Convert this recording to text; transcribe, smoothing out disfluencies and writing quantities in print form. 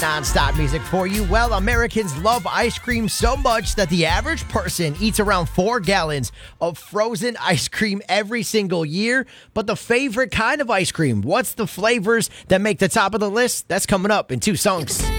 Non-stop music for you. Well, Americans love ice cream so much that the average person eats around 4 gallons of frozen ice cream every single year. But the favorite kind of ice cream, what's the flavors that make the top of the list? That's coming up in 2 songs.